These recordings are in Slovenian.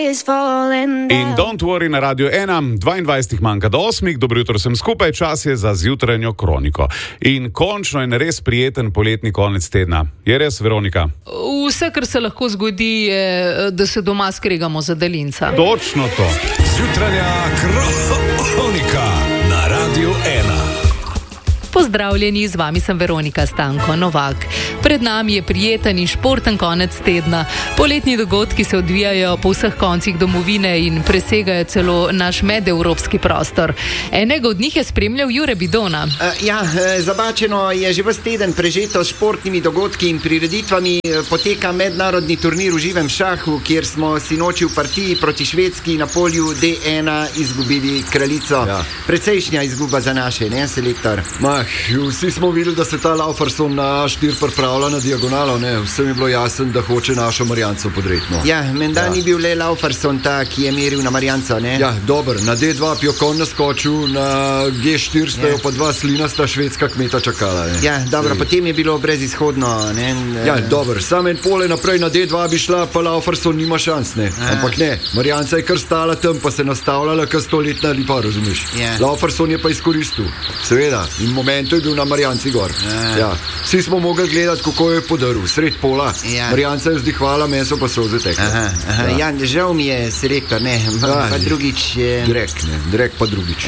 In Don't Worry na Radio 1, 22 manjka do 8, dobro jutro sem skupaj, čas je za zjutranjo kroniko. In končno je res prijeten poletni konec tedna. Je res, Veronika? Vse, kar se lahko zgodi, je, da se doma skregamo za daljinca. Točno to. Zjutranja kronika na Radio 1. Pozdravljeni, z vami sem Veronika Stanko Novak. Pred nami je prijeten in športen konec tedna. Poletni dogodki se odvijajo po vseh koncih domovine in presegajo celo naš medevropski prostor. Enega od njih je spremljal Jure Bidona. Zabačeno je že ves teden prežeto s športnimi dogodki in prireditvami. Poteka mednarodni turnir v živem šahu, kjer smo sinoči v partiji proti Švedski na polju D1 izgubili kraljico. Precejšnja izguba za naše, ne, selektor? Vsi smo videli, da se ta Lauferson na A4 pripravlja na diagonalo, ne? Vsem je bilo jasno, da hoče našo Marjanco podreti. Menda ni bil le Lauferson ta, ki je meril na Marjanco, ne? Dober, na D2 Pjokon naskočil, na G4 stajo pa dva slinasta švedska kmeta čakala, ne? Potem je bilo brezizhodno, ne? Dober, sam en pole naprej na D2 bi šla, pa Lauferson nima šans, ne? Ampak ne, Marjanca je kar stala tam, pa se nastavljala kar 100-letna lipa, razumeš? Lauferson je pa izkoristil, seveda, in momentu je bil na Marjanci gor. Vsi smo mogli gledati, kako je podaril, sred pola. Marjanca je vzdihvala, meso pa so zatekla. Žal mi je, selektor, ne, pa drugič. Drek pa drugič.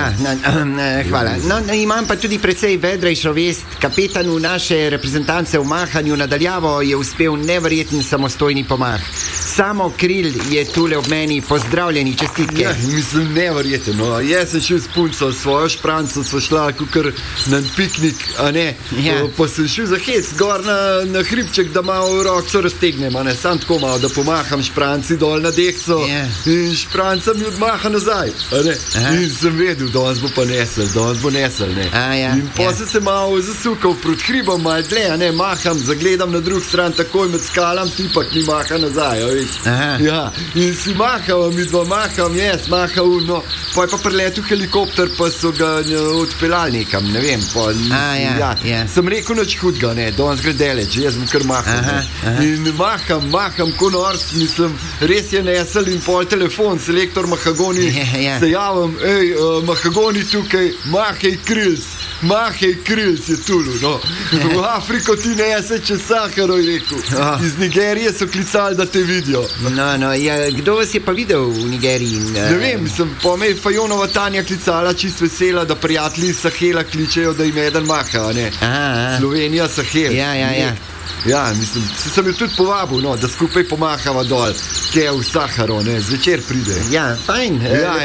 Hvala. Imam pa tudi precej vedrejšo vest. Kapetanu naše reprezentance v mahanju nadaljavo je uspel neverjeten samostojni pomah. Samo Kril je tule ob meni, pozdravljeni, čestitke. Mislim, neverjeten, no. Jaz sem šel s punco, svojo špranco, so šla kukar na piknik, a ne? Pa sem šel za hec, gor na hribček, da malo rokco raztegnem, a ne? Sam tako malo, da pomaham špranci dol na dekso in špranca mi odmaha nazaj, a ne? In sem vedel, danes bo pa nesel, ne? In pa sem se malo zasukal proti hribom, malo dlje, a ne? Maham, zagledam na drug stran, takoj med skalam, tipak mi maha nazaj, a veš? In si mahal, mi dva maham, jaz mahal, no, pa je pa preletel helikopter, pa so ga odpeljali nekam, ne vem, sem rekel nič hudega, ne, danes gre deleč, jaz bom kar mahal, in maham, ko norc, mislim, res je nesel in pol telefon, selektor Mahagoni, se javim, Mahagoni tukaj, Mahej Krils je tulu, no, v Afriko ti nese čez Saharo, je rekel, iz Nigerije so klicali, da te vidijo. Kdo vas je pa videl v Nigeriji? Ne vem, pa me je Fajonova Tanja klicala, čist vesela, da prijatelji iz Sahela kličejo, da im eden maha, ne? Slovenija, Sahel. Mislim, sem jo tudi povabil, no, da skupaj pomahava dol, kje v Saharo, ne, zvečer pride. Fajn,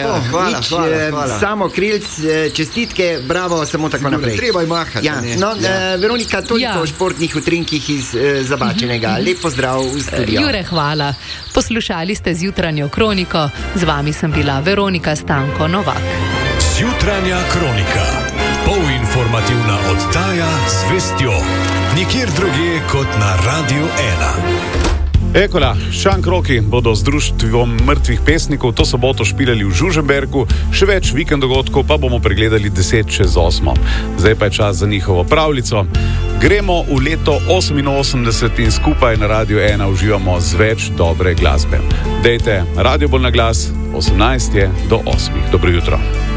hvala. Samo Krilc, čestitke, bravo, samo tako naprej. Treba je mahati. Veronika, toliko o športnih utrinkih iz Zabačenega. Lep pozdrav v studio. Jure, hvala. Poslušali ste zjutranjo kroniko, z vami sem bila Veronika Stanko Novak. Zjutranja kronika. Polinformativna oddaja z vestjo. Nikjer drugje kot na Radio 1. Ekola, šankroki bodo z društvom mrtvih pesnikov to soboto špilali v Žužemberku, še več vikend dogodkov pa bomo pregledali 10:08. Zdaj pa je čas za njihovo pravljico. Gremo v leto 88 in skupaj na Radio 1 uživamo z več dobre glasbe. Dejte, radio bolj na glas, 18 je do 8. Dobro jutro.